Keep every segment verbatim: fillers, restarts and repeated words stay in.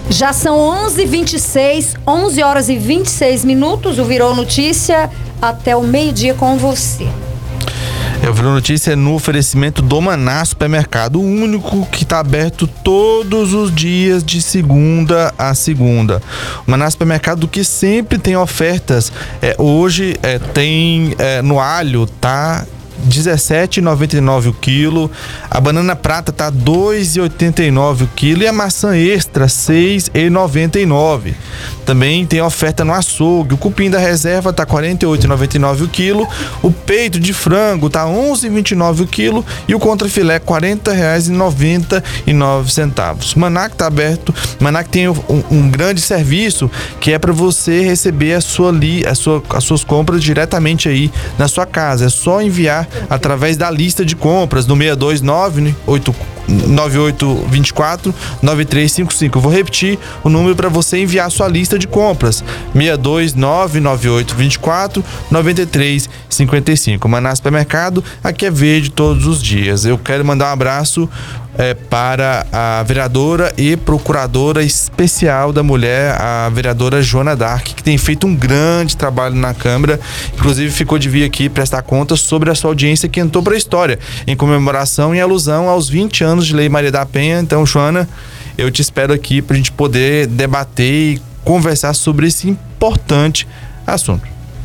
Já são onze e vinte e seis, onze horas e vinte e seis minutos. O Virou Notícia até o meio-dia com você. Eu Virou Notícia no oferecimento do Maná Supermercado, o único que está aberto todos os dias de segunda a segunda. O Maná Supermercado que sempre tem ofertas. É, hoje é, tem é, no alho, tá dezessete reais e noventa e nove centavos o quilo, a banana prata tá dois reais e oitenta e nove centavos o quilo e a maçã extra seis reais e noventa e nove centavos. Também tem oferta no açougue, o cupim da reserva tá quarenta e oito reais e noventa e nove centavos o quilo, o peito de frango tá onze reais e vinte e nove centavos o quilo e o contrafilé quarenta reais e noventa e nove centavos. Maná que tá aberto, Maná que tem um, um grande serviço que é para você receber a sua li, a sua, as suas compras diretamente aí na sua casa. É só enviar através da lista de compras no seis dois nove oito nove oito dois quatro nove três cinco cinco. Eu vou repetir o número para você enviar a sua lista de compras: seis dois nove nove oito dois quatro nove três cinco cinco. Maná Supermercado, aqui é verde todos os dias. Eu quero mandar um abraço é, para a vereadora e procuradora especial da mulher, a vereadora Joana Dark, que tem feito um grande trabalho na Câmara. Inclusive ficou de vir aqui prestar contas sobre a sua audiência que entrou para a história, em comemoração e alusão aos vinte anos de Lei Maria da Penha. Então, Joana, eu te espero aqui para a gente poder debater e conversar sobre esse importante assunto.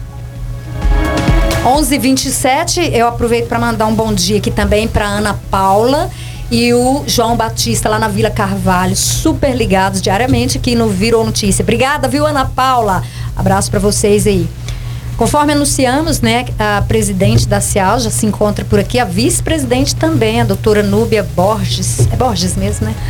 onze e vinte e sete, eu aproveito para mandar um bom dia aqui também para Ana Paula e o João Batista lá na Vila Carvalho, super ligados diariamente aqui no Virou Notícia. Obrigada, viu, Ana Paula? Abraço para vocês aí. Conforme anunciamos, né, a presidente da Cial já se encontra por aqui, a vice-presidente também, a doutora Núbia Borges, é Borges mesmo, né?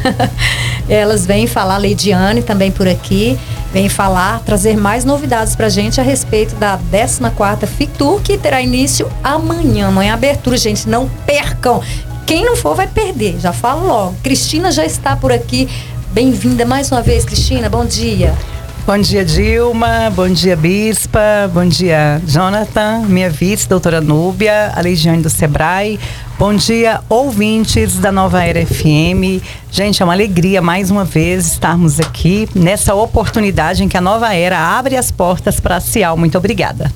Elas vêm falar, Leidiane também por aqui, vem falar, trazer mais novidades pra gente a respeito da décima quarta FICTUR, que terá início amanhã, amanhã a abertura, gente, não percam. Quem não for vai perder, já falo logo. Cristina já está por aqui, bem-vinda mais uma vez, Cristina, bom dia. Bom dia, Dilma. Bom dia, Bispa. Bom dia, Jonathan, minha vice, doutora Núbia, a Leidiane do Sebrae. Bom dia, ouvintes da Nova Era F M. Gente, é uma alegria mais uma vez estarmos aqui nessa oportunidade em que a Nova Era abre as portas para a Cial. Muito obrigada.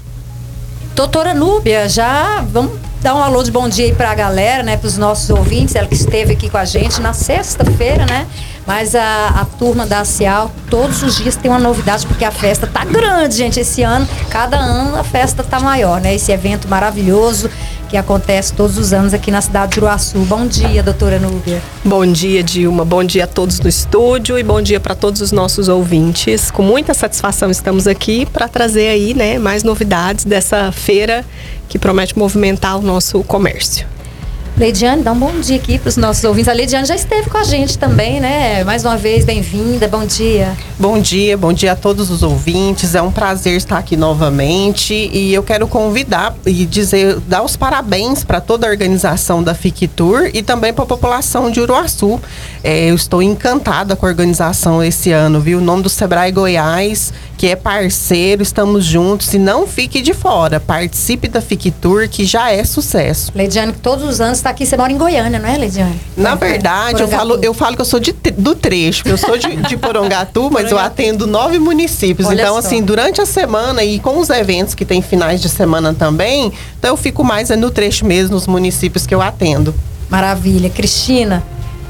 Doutora Núbia, já vamos dar um alô de bom dia aí para a galera, né, para os nossos ouvintes, ela que esteve aqui com a gente na sexta-feira, né? Mas a, a turma da Cial, todos os dias tem uma novidade, porque a festa tá grande, gente, esse ano. Cada ano a festa tá maior, né? Esse evento maravilhoso que acontece todos os anos aqui na cidade de Uruaçu. Bom dia, doutora Núbia. Bom dia, Dilma. Bom dia a todos no estúdio e bom dia para todos os nossos ouvintes. Com muita satisfação estamos aqui para trazer aí, né, mais novidades dessa feira que promete movimentar o nosso comércio. Leidiane, dá um bom dia aqui para os nossos ouvintes. A Leidiane já esteve com a gente também, né? Mais uma vez, bem-vinda, bom dia. Bom dia, bom dia a todos os ouvintes. É um prazer estar aqui novamente e eu quero convidar e dizer, dar os parabéns para toda a organização da FICTUR e também para a população de Uruaçu. É, eu estou encantada com a organização esse ano, viu? O nome do Sebrae Goiás, que é parceiro, estamos juntos e não fique de fora. Participe da FICTUR, que já é sucesso. Leidiane, que todos os anos está aqui, você mora em Goiânia, não é, Leidiane? Na verdade, eu falo, eu falo que eu sou de, do trecho, eu sou de, de Porongatu, mas eu atendo nove municípios. Olha então, só. Assim, durante a semana e com os eventos que tem finais de semana também, então eu fico mais no trecho mesmo, nos municípios que eu atendo. Maravilha. Cristina,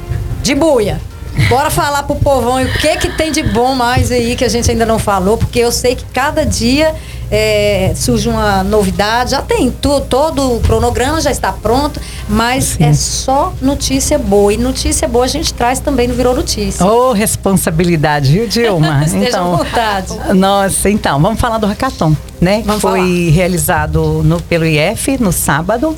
de Buia, bora falar pro povão o que que tem de bom mais aí que a gente ainda não falou, porque eu sei que cada dia é, surge uma novidade, já tem tudo, todo o cronograma já está pronto, mas sim, é só notícia boa, e notícia boa a gente traz também no Virou Notícia. Ô, oh, responsabilidade, viu, Dilma? Esteja então, à vontade. Nossa, então, vamos falar do hackathon, né? Vamos Foi falar. realizado no, pelo I F no sábado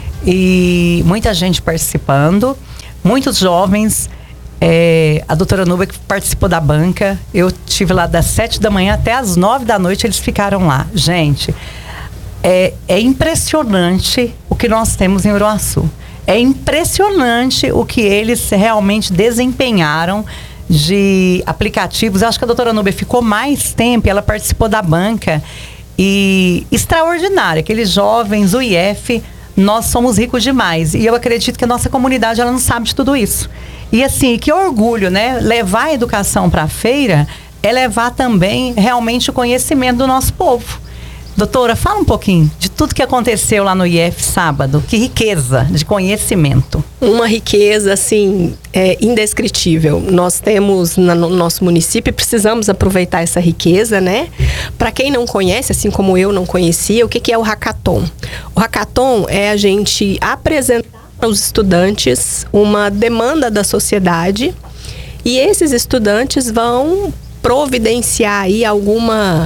e muita gente participando, muitos jovens. É, a doutora Núbia que participou da banca, eu tive lá das sete da manhã até as nove da noite, eles ficaram lá. Gente, é, é impressionante o que nós temos em Uruaçu. É impressionante o que eles realmente desempenharam de aplicativos. Acho que a doutora Núbia ficou mais tempo, ela participou da banca. E extraordinário, aqueles jovens, o I F... nós somos ricos demais. E eu acredito que a nossa comunidade, ela não sabe de tudo isso. E assim, que orgulho, né? Levar a educação para a feira é levar também realmente o conhecimento do nosso povo. Doutora, fala um pouquinho de tudo que aconteceu lá no I F sábado. Que riqueza de conhecimento. Uma riqueza, assim, é, indescritível. Nós temos na, no nosso município e precisamos aproveitar essa riqueza, né? Para quem não conhece, assim como eu não conhecia, o que, que é o hackathon? O hackathon é a gente apresentar para os estudantes uma demanda da sociedade e esses estudantes vão providenciar aí alguma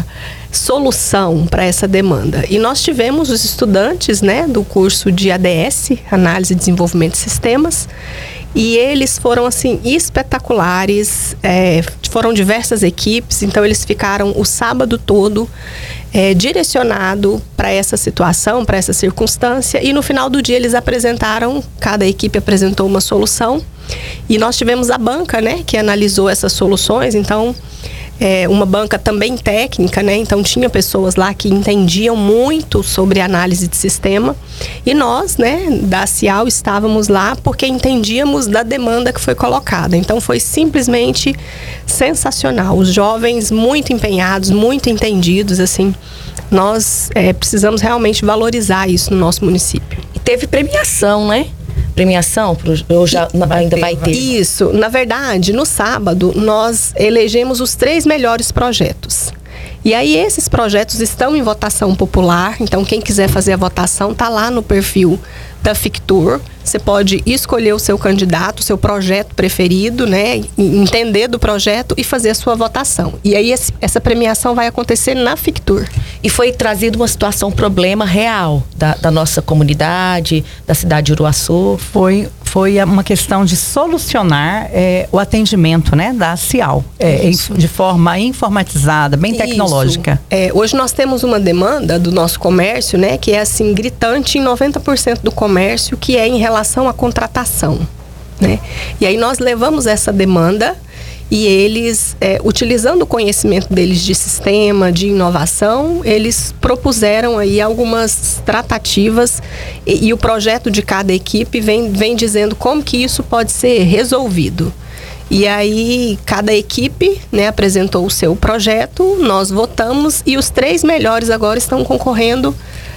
solução para essa demanda. E nós tivemos os estudantes, né, do curso de A D S, Análise e Desenvolvimento de Sistemas, e eles foram, assim, espetaculares, é, foram diversas equipes, então eles ficaram o sábado todo é, direcionado para essa situação, para essa circunstância, e no final do dia eles apresentaram, cada equipe apresentou uma solução, e nós tivemos a banca, né, que analisou essas soluções, então É uma banca também técnica, né? Então tinha pessoas lá que entendiam muito sobre análise de sistema e nós, né, da Cial estávamos lá porque entendíamos da demanda que foi colocada. Então foi simplesmente sensacional. Os jovens muito empenhados, muito entendidos, assim. Nós é, precisamos realmente valorizar isso no nosso município. E teve premiação, né? Premiação? Ou já ainda vai ter? Isso. Na verdade, no sábado, nós elegemos os três melhores projetos. E aí, esses projetos estão em votação popular. Então, quem quiser fazer a votação, tá lá no perfil da Fictur. Você pode escolher o seu candidato, o seu projeto preferido, né? Entender do projeto e fazer a sua votação. E aí, esse, essa premiação vai acontecer na Fictur. E foi trazido uma situação, um problema real da, da nossa comunidade, da cidade de Uruaçu. Foi, foi uma questão de solucionar é, o atendimento, né, da Cial, é, de forma informatizada, bem tecnológica. É, hoje nós temos uma demanda do nosso comércio, né, que é assim, gritante em noventa por cento do comércio, que é em relação à contratação, né? E aí nós levamos essa demanda e eles, é, utilizando o conhecimento deles de sistema, de inovação, eles propuseram aí algumas tratativas e, e o projeto de cada equipe vem, vem dizendo como que isso pode ser resolvido. E aí, cada equipe, né, apresentou o seu projeto, nós votamos e os três melhores agora estão concorrendo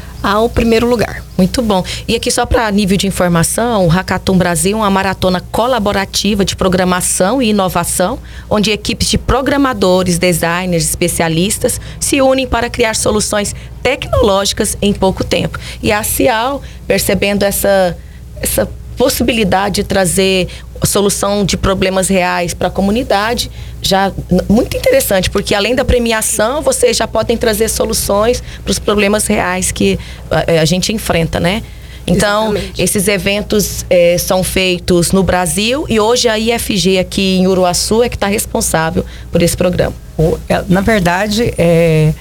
ao primeiro lugar. Muito bom. E aqui só para nível de informação, o Hackathon Brasil é uma maratona colaborativa de programação e inovação, onde equipes de programadores, designers, especialistas se unem para criar soluções tecnológicas em pouco tempo. E a Cial, percebendo essa, essa possibilidade de trazer solução de problemas reais para a comunidade, já muito interessante, porque além da premiação, vocês já podem trazer soluções para os problemas reais que a, a gente enfrenta, né? Então, exatamente, esses eventos é, são feitos no Brasil e hoje a I F G aqui em Uruaçu é que está responsável por esse programa. O, é, na verdade, é...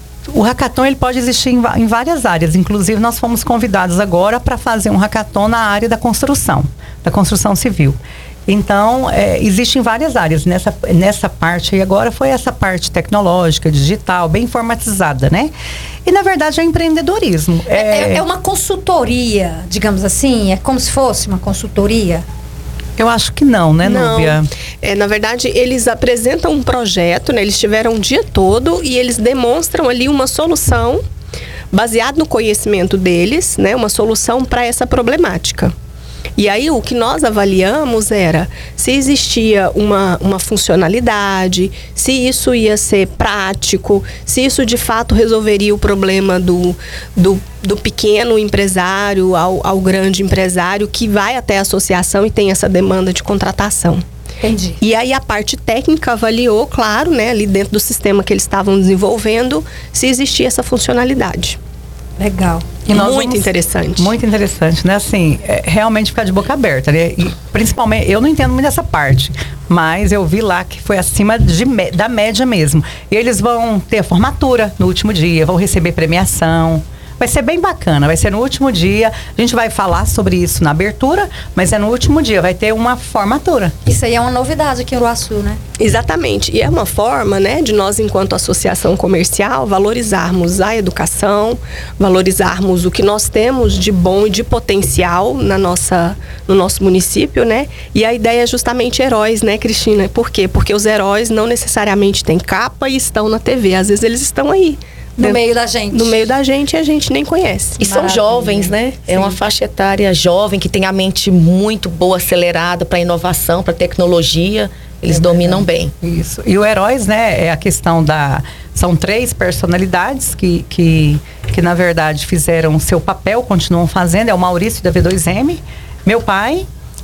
o hackathon ele pode existir em, em várias áreas. Inclusive, nós fomos convidados agora para fazer um hackathon na área da construção, da construção civil. Então, é, existem várias áreas nessa, nessa parte. E agora foi essa parte tecnológica, digital, bem informatizada, né? E, na verdade, é empreendedorismo. É, é, é uma consultoria, digamos assim? É como se fosse uma consultoria? Eu acho que não, né, não. Núbia? É, na verdade, eles apresentam um projeto, né? Eles tiveram um dia todo e eles demonstram ali uma solução baseada no conhecimento deles, né? Uma solução para essa problemática. E aí, o que nós avaliamos era se existia uma, uma funcionalidade, se isso ia ser prático, se isso de fato resolveria o problema do, do, do pequeno empresário ao, ao grande empresário que vai até a associação e tem essa demanda de contratação. Entendi. E aí a parte técnica avaliou, claro, né, ali dentro do sistema que eles estavam desenvolvendo, se existia essa funcionalidade. Legal. E nós muito vamos, interessante. Muito interessante, né? Assim, é, realmente ficar de boca aberta, né? E, principalmente, eu não entendo muito dessa parte, mas eu vi lá que foi acima de, da média mesmo. E eles vão ter a formatura no último dia, vão receber premiação, Vai ser bem bacana, vai ser no último dia. A gente vai falar sobre isso na abertura, mas é no último dia, vai ter uma formatura. Isso aí é uma novidade aqui em Uruaçu, né? Exatamente. E é uma forma, né, de nós, enquanto associação comercial, valorizarmos a educação, valorizarmos o que nós temos de bom e de potencial na nossa, no nosso município, né? E a ideia é justamente heróis, né, Cristina? Por quê? Porque os heróis não necessariamente têm capa e estão na T V. Às vezes eles estão aí. No dentro, meio da gente. No meio da gente e a gente nem conhece. E são Maravilha. jovens, né? É uma faixa etária jovem que tem a mente muito boa, acelerada para inovação, para tecnologia. Eles é dominam bem. Isso. E o Heróis, né, é a questão da... São três personalidades que, que, que na verdade, fizeram o seu papel, continuam fazendo. É o Maurício da V dois M, meu pai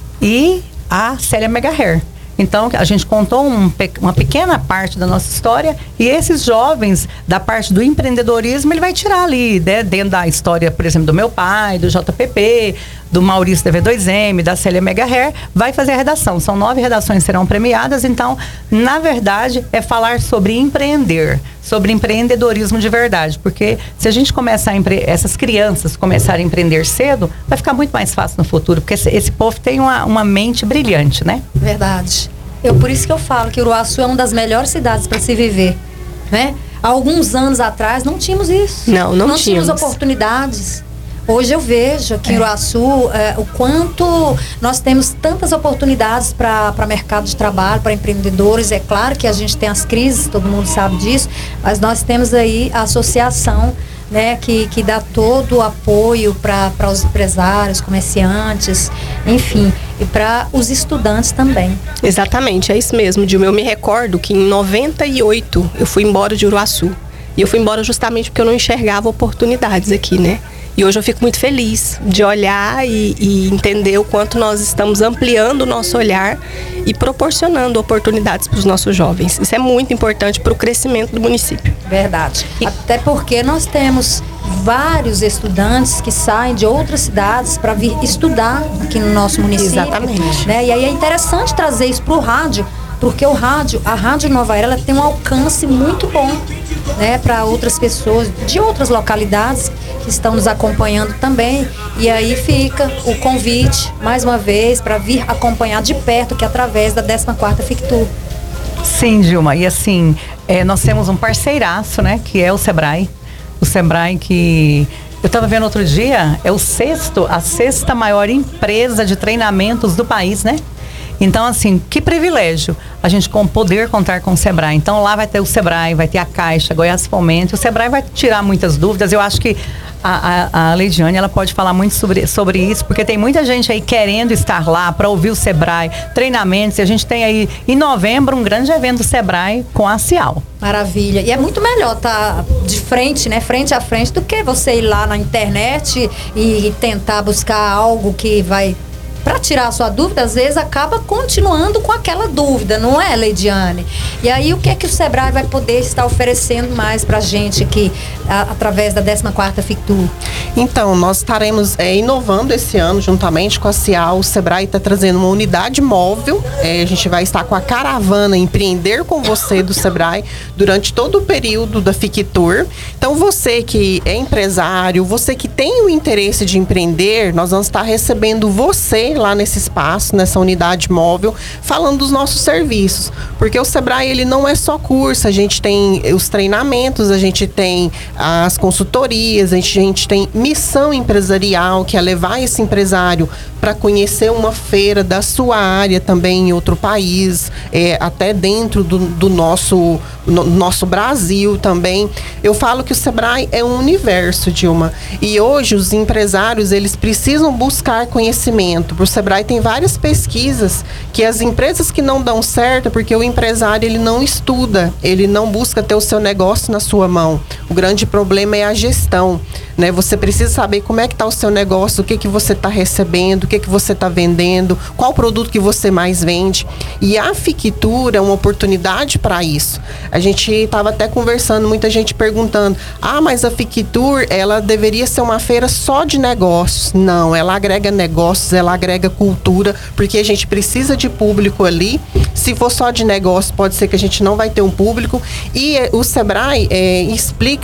e a Célia Megahair. Então, a gente contou um, uma pequena parte da nossa história e esses jovens, da parte do empreendedorismo, ele vai tirar ali, né, dentro da história, por exemplo, do meu pai, do J P P, do Maurício da V dois M, da Célia Megahair, vai fazer a redação. São nove redações que serão premiadas, então, na verdade, é falar sobre empreender, sobre empreendedorismo de verdade, porque se a gente começar a empre... essas crianças começarem a empreender cedo, vai ficar muito mais fácil no futuro, porque esse, esse povo tem uma, uma mente brilhante, né? Verdade. Eu, por isso que eu falo que Uruaçu é uma das melhores cidades para se viver, né? Há alguns anos atrás não tínhamos isso. Não, não, não tínhamos. tínhamos oportunidades. Hoje eu vejo aqui em Uruaçu é, o quanto nós temos tantas oportunidades para mercado de trabalho, para empreendedores. É claro que a gente tem as crises, todo mundo sabe disso, mas nós temos aí a associação, né, que, que dá todo o apoio para os empresários, comerciantes, enfim, e para os estudantes também. Exatamente, é isso mesmo, Dilma. Eu me recordo que em noventa e oito eu fui embora de Uruaçu. E eu fui embora justamente porque eu não enxergava oportunidades aqui, né? E hoje eu fico muito feliz de olhar e, e entender o quanto nós estamos ampliando o nosso olhar e proporcionando oportunidades para os nossos jovens. Isso é muito importante para o crescimento do município. Verdade. E até porque nós temos vários estudantes que saem de outras cidades para vir estudar aqui no nosso município. Exatamente. Né? E aí é interessante trazer isso para o rádio, porque o rádio, a Rádio Nova Era, ela tem um alcance muito bom, né, para outras pessoas de outras localidades que estão nos acompanhando também. E aí fica o convite, mais uma vez, para vir acompanhar de perto, que é através da décima quarta FICTUR. Sim, Dilma, e assim, é, nós temos um parceiraço, né, que é o Sebrae. O Sebrae que... Eu estava vendo outro dia, é o sexto, a sexta maior empresa de treinamentos do país, né? Então, assim, que privilégio a gente com poder contar com o Sebrae. Então, lá vai ter o Sebrae, vai ter a Caixa, Goiás Fomento. O Sebrae vai tirar muitas dúvidas. Eu acho que a, a, a Leidiane, ela pode falar muito sobre, sobre isso, porque tem muita gente aí querendo estar lá para ouvir o Sebrae, treinamentos. E a gente tem aí, em novembro, um grande evento do Sebrae com a Cial. Maravilha. E é muito melhor estar tá de frente, né? Frente a frente, do que você ir lá na internet e tentar buscar algo que vai... Para tirar a sua dúvida, às vezes acaba continuando com aquela dúvida, não é, Leidiane? E aí, o que é que o Sebrae vai poder estar oferecendo mais para a gente aqui, a, através da décima quarta FICTUR? Então, nós estaremos é, inovando esse ano, juntamente com a Cial. O Sebrae está trazendo uma unidade móvel. É, a gente vai estar com a caravana Empreender com Você do Sebrae durante todo o período da FICTUR. Então, você que é empresário, você que tem o interesse de empreender, nós vamos estar recebendo você lá nesse espaço, nessa unidade móvel, falando dos nossos serviços, porque o Sebrae, ele não é só curso, a gente tem os treinamentos, a gente tem as consultorias, a gente, a gente tem missão empresarial, que é levar esse empresário para conhecer uma feira da sua área também em outro país, é, até dentro do, do nosso, no, nosso Brasil também. Eu falo que o Sebrae é um universo, Dilma, e hoje os empresários, eles precisam buscar conhecimento. O Sebrae tem várias pesquisas que as empresas que não dão certo, porque o empresário, ele não estuda, ele não busca ter o seu negócio na sua mão. O grande problema é a gestão, né? Você precisa saber como é que está o seu negócio, o que que você está recebendo, o que que você está vendendo, qual produto que você mais vende. E a FICTUR é uma oportunidade para isso. A gente estava até conversando, muita gente perguntando, ah, mas a FICTUR, ela deveria ser uma feira só de negócios. Não, ela agrega negócios, ela agrega cultura, porque a gente precisa de público ali. Se for só de negócio, pode ser que a gente não vai ter um público. E eh, o Sebrae eh, explica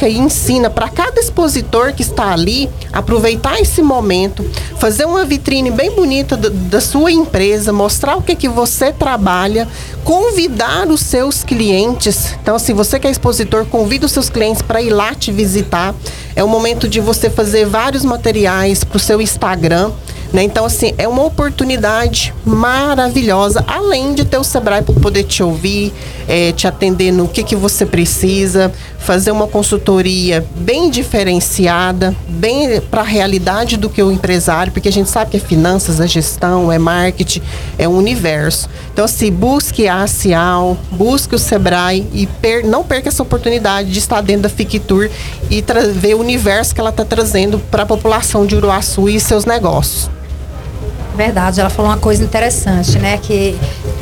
explica e ensina para cada expositor que está ali aproveitar esse momento, fazer uma vitrine bem bonita da, da sua empresa, mostrar o que que você trabalha, convidar os seus clientes. Então, se você que é expositor, convida os seus clientes para ir lá te visitar. É o momento de você fazer vários materiais para o seu Instagram, né? Então, assim, é uma oportunidade maravilhosa, além de ter o Sebrae para poder te ouvir, é, te atender no que, que você precisa, fazer uma consultoria bem diferenciada, bem para a realidade do que o empresário, porque a gente sabe que é finanças, é gestão, é marketing, é um universo. Então, assim, busque a ACIAL, busque o Sebrae e per, não perca essa oportunidade de estar dentro da Fictur e ver o universo que ela está trazendo para a população de Uruaçu e seus negócios. Verdade, ela falou uma coisa interessante, né? Que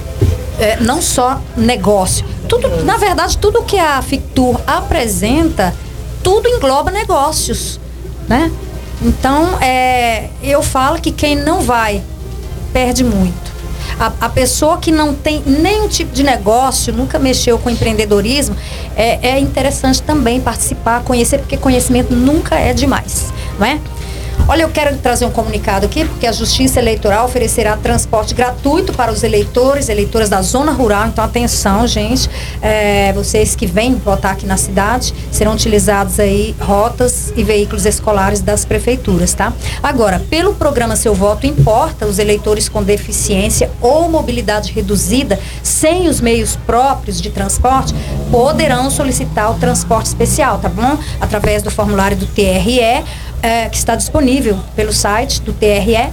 é, não só negócio, tudo, na verdade, tudo que a Fictur apresenta, tudo engloba negócios, né? Então, é, eu falo que quem não vai, perde muito. A, a pessoa que não tem nenhum tipo de negócio, nunca mexeu com empreendedorismo, é, é interessante também participar, conhecer, porque conhecimento nunca é demais, não é? Olha, eu quero trazer um comunicado aqui, porque a Justiça Eleitoral oferecerá transporte gratuito para os eleitores, eleitoras da zona rural. Então, atenção, gente, é, vocês que vêm votar aqui na cidade, serão utilizados aí rotas e veículos escolares das prefeituras, tá? Agora, pelo programa Seu Voto Importa, os eleitores com deficiência ou mobilidade reduzida, sem os meios próprios de transporte, poderão solicitar o transporte especial, tá bom? Através do formulário do T R E, É, que está disponível pelo site do T R E,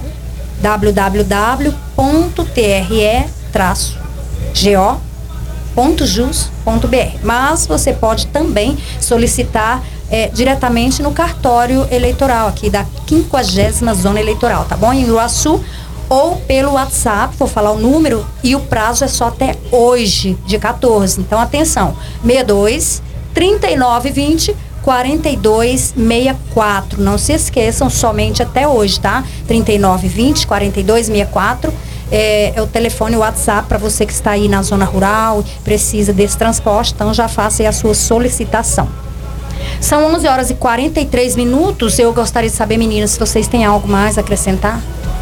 w w w ponto t r e traço g o ponto jus ponto b r. Mas você pode também solicitar é, diretamente no cartório eleitoral aqui da quinquagésima Zona Eleitoral, tá bom? Em Uruaçu, ou pelo WhatsApp, vou falar o número, e o prazo é só até hoje, dia quatorze. Então, atenção, sessenta e dois, trinta e nove, vinte, quarenta e dois, sessenta e quatro. Não se esqueçam, somente até hoje, tá? trinta e nove, vinte, quarenta e dois, sessenta e quatro. É, é o telefone, o WhatsApp para você que está aí na zona rural, precisa desse transporte, então já faça aí a sua solicitação. São onze horas e quarenta e três minutos. Eu gostaria de saber, meninas, se vocês têm algo mais a acrescentar.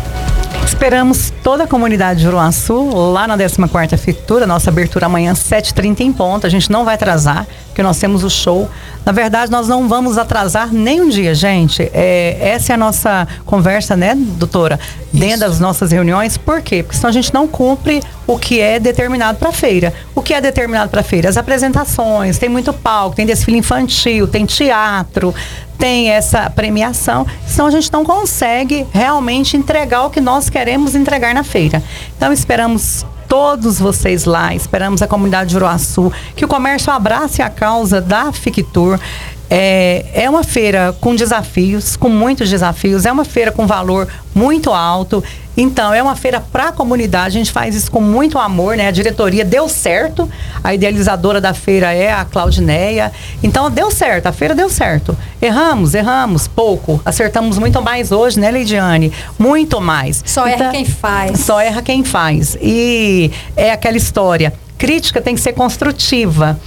Esperamos toda a comunidade de Uruaçu lá na décima quarta Fictur. Nossa abertura amanhã, sete e trinta em ponto. A gente não vai atrasar, porque nós temos o show. Na verdade, nós não vamos atrasar nem um dia, gente. É, essa é a nossa conversa, né, doutora? Dentro das nossas reuniões. Por quê? Porque senão a gente não cumpre o que é determinado para a feira. O que é determinado para a feira? As apresentações, tem muito palco, tem desfile infantil, tem teatro, tem essa premiação, senão a gente não consegue realmente entregar o que nós queremos entregar na feira. Então, esperamos todos vocês lá, esperamos a comunidade de Uruaçu, que o comércio abrace a causa da Fictur. É, é uma feira com desafios, com muitos desafios, é uma feira com valor muito alto. Então, é uma feira para a comunidade, a gente faz isso com muito amor, né? A diretoria deu certo, a idealizadora da feira é a Claudineia. Então, deu certo, a feira deu certo. Erramos, erramos, pouco. Acertamos muito mais hoje, né, Leidiane? Muito mais. Só então, erra quem faz. Só erra quem faz. E é aquela história, crítica tem que ser construtiva.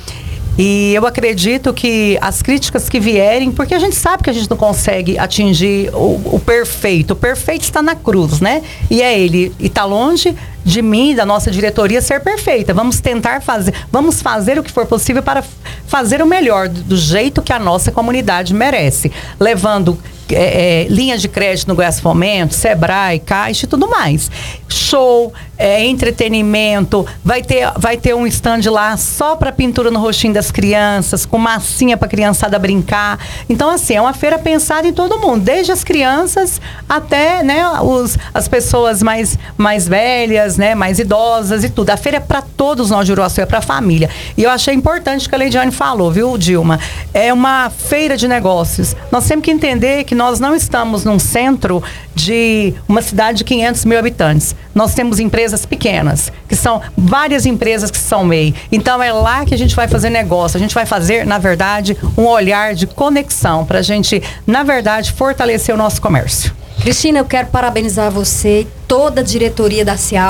E eu acredito que as críticas que vierem, porque a gente sabe que a gente não consegue atingir o, o perfeito. O perfeito está na cruz, né? E é ele. E está longe de mim, da nossa diretoria, ser perfeita. Vamos tentar fazer, vamos fazer o que for possível para fazer o melhor, do, do jeito que a nossa comunidade merece. Levando é, é, linhas de crédito no Goiás Fomento, Sebrae, Caixa e tudo mais. Show, é, entretenimento, vai ter, vai ter um stand lá só para pintura no rostinho das crianças, com massinha para a criançada brincar. Então, assim, é uma feira pensada em todo mundo, desde as crianças até, né, os, as pessoas mais, mais velhas, né, mais idosas e tudo. A feira é para todos nós de Uruaçu, é para a família. E eu achei importante o que a Leidiane falou, viu, Dilma? É uma feira de negócios. Nós temos que entender que nós não estamos num centro de uma cidade de quinhentos mil habitantes. Nós temos empresas pequenas, que são várias empresas que são M E I. Então é lá que a gente vai fazer negócio. A gente vai fazer, na verdade, um olhar de conexão para a gente, na verdade, fortalecer o nosso comércio. Cristina, eu quero parabenizar você e toda a diretoria da CIAL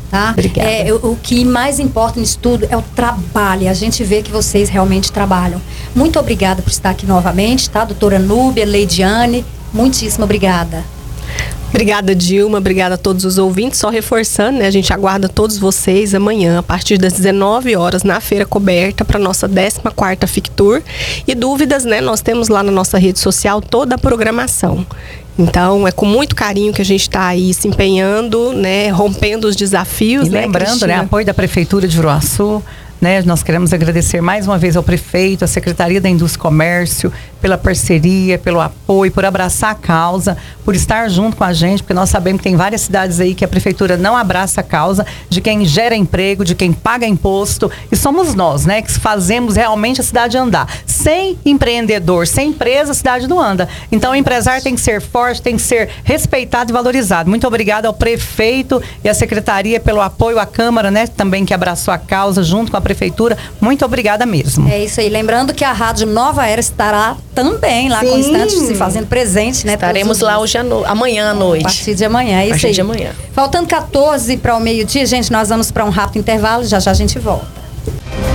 Tá? Obrigada. É, o, o que mais importa nisso tudo é o trabalho. A gente vê que vocês realmente trabalham. Muito obrigada por estar aqui novamente, tá? Doutora Núbia, Leidiane, muitíssimo obrigada. Obrigada, Dilma. Obrigada a todos os ouvintes. Só reforçando, né? A gente aguarda todos vocês amanhã, a partir das dezenove horas, na Feira Coberta, para nossa décima quarta FICTUR. E dúvidas, né? Nós temos lá na nossa rede social toda a programação. Então, é com muito carinho que a gente está aí se empenhando, né? Rompendo os desafios, e né, lembrando, Cristina? né? Apoio da Prefeitura de Juruaçu. Né, nós queremos agradecer mais uma vez ao prefeito, à Secretaria da Indústria e Comércio, pela parceria, pelo apoio, por abraçar a causa, por estar junto com a gente, porque nós sabemos que tem várias cidades aí que a prefeitura não abraça a causa de quem gera emprego, de quem paga imposto, e somos nós, né, que fazemos realmente a cidade andar. Sem empreendedor, sem empresa, a cidade não anda. Então o empresário tem que ser forte, tem que ser respeitado e valorizado. Muito obrigada ao prefeito e à Secretaria pelo apoio, à Câmara, né, também que abraçou a causa junto com a Prefeitura. Muito obrigada mesmo. É isso aí. Lembrando que a Rádio Nova Era estará também lá, Sim. constante, se fazendo presente, né? Estaremos lá hoje à no... amanhã à noite. A partir de amanhã, é isso A partir aí. de amanhã. Faltando quatorze para o meio-dia, gente, nós vamos para um rápido intervalo, já já a gente volta.